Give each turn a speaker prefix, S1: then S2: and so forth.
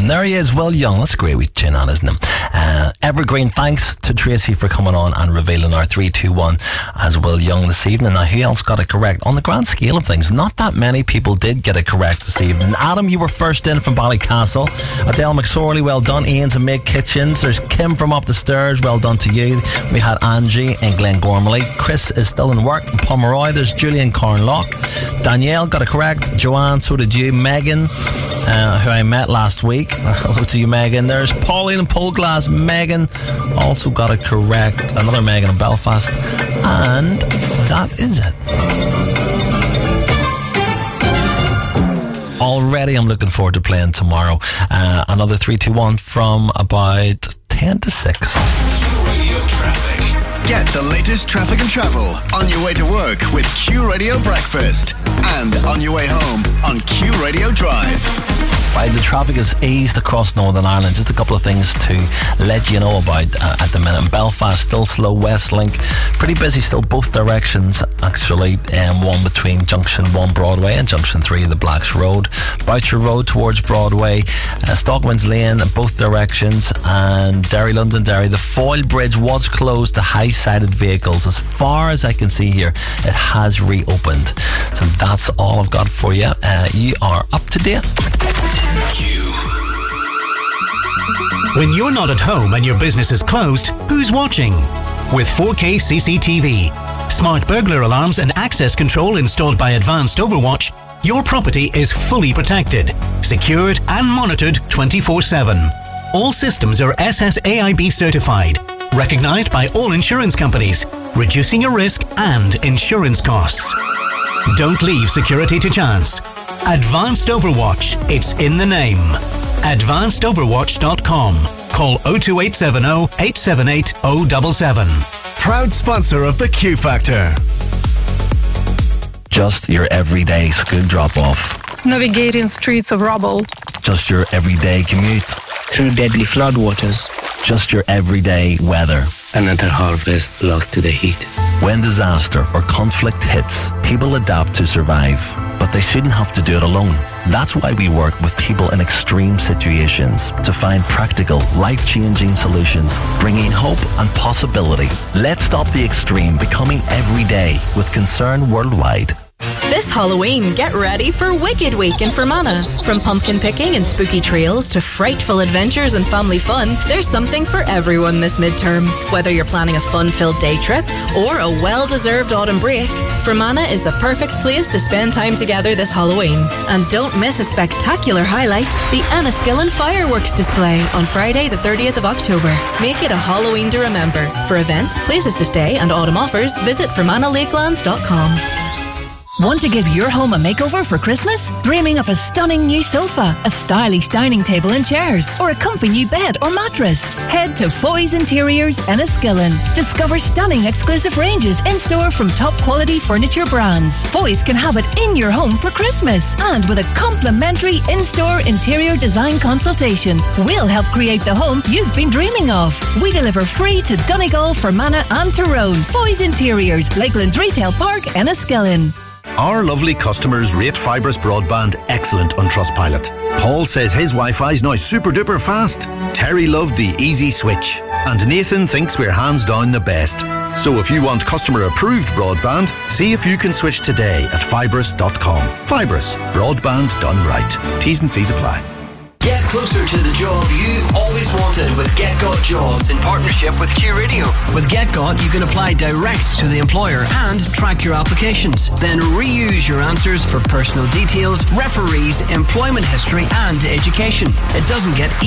S1: And there he is, Will Young. That's a great wee tune on, isn't it? Evergreen, thanks to Tracy for coming on and revealing our 3-2-1 as Will Young this evening. Now, who else got it correct? On the grand scale of things, not that many people did get it correct this evening. Adam, you were first in from Ballycastle. Adele McSorley, well done. Ian's and Meg Kitchens. There's Kim from Up the Stairs, well done to you. We had Angie in Glengormley. Chris is still in work in Pomeroy. There's Julian Cornlock. Danielle got it correct. Joanne, so did you. Megan, who I met last week. Hello to you, Megan. There's Pauline in Polglass. Megan also got it correct. Another Megan in Belfast. And that is it. Already I'm looking forward to playing tomorrow. Another 3-2-1 from about 10 to 6.
S2: Radio traffic.
S3: Get the latest traffic and travel on your way to work with Q Radio Breakfast and on your way home on Q Radio Drive.
S1: Right, the traffic has eased across Northern Ireland. Just a couple of things to let you know about at the minute. In Belfast, still slow. Westlink, pretty busy still both directions, actually. One between Junction 1 Broadway and Junction 3 the Blacks Road. Boucher Road towards Broadway. Stockman's Lane in both directions. And Derry, Londonderry. The Foyle Bridge was closed to high-sided vehicles. As far as I can see here, it has reopened. So that's all I've got for you. You are up to date.
S4: When you're not at home and your business is closed, who's watching? With 4K CCTV, smart burglar alarms and access control installed by Advanced Overwatch, your property is fully protected, secured and monitored 24/7. All systems are SSAIB certified, recognized by all insurance companies, reducing your risk and insurance costs. Don't leave security to chance. Advanced Overwatch, it's in the name. AdvancedOverwatch.com. Call 02870 878 077.
S3: Proud sponsor of the Q Factor.
S1: Just your everyday school drop-off.
S5: Navigating streets of rubble.
S1: Just your everyday commute.
S6: Through deadly floodwaters.
S1: Just your everyday weather.
S6: Another harvest lost to the heat.
S1: When disaster or conflict hits, people adapt to survive, but they shouldn't have to do it alone. That's why we work with people in extreme situations to find practical, life-changing solutions, bringing hope and possibility. Let's stop the extreme becoming everyday with Concern Worldwide.
S7: This Halloween, get ready for Wicked Week in Fermanagh. From pumpkin picking and spooky trails to frightful adventures and family fun, there's something for everyone this midterm. Whether you're planning a fun-filled day trip or a well-deserved autumn break, Fermanagh is the perfect place to spend time together this Halloween. And don't miss a spectacular highlight, the Enniskillen Fireworks display on Friday the 30th of October. Make it a Halloween to remember. For events, places to stay and autumn offers, visit FermanaghLakelands.com.
S8: Want to give your home a makeover for Christmas? Dreaming of a stunning new sofa, a stylish dining table and chairs, or a comfy new bed or mattress? Head to Foy's Interiors Enniskillen. Discover stunning exclusive ranges in store from top quality furniture brands. Foy's can have it in your home for Christmas. And with a complimentary in-store interior design consultation, we'll help create the home you've been dreaming of. We deliver free to Donegal, Fermanagh and Tyrone. Foy's Interiors, Lakelands Retail Park, Enniskillen.
S9: Our lovely customers rate Fibrous Broadband excellent on Trustpilot. Paul says his Wi-Fi's now super duper fast. Terry loved the easy switch. And Nathan thinks we're hands down the best. So if you want customer approved broadband, see if you can switch today at fibrous.com. Fibrous, broadband done right. T's and C's apply.
S10: Get closer to the job you've always wanted with GetGot Jobs in partnership with Q Radio. With GetGot, you can apply direct to the employer and track your applications. Then reuse your answers for personal details, referees, employment history and education. It doesn't get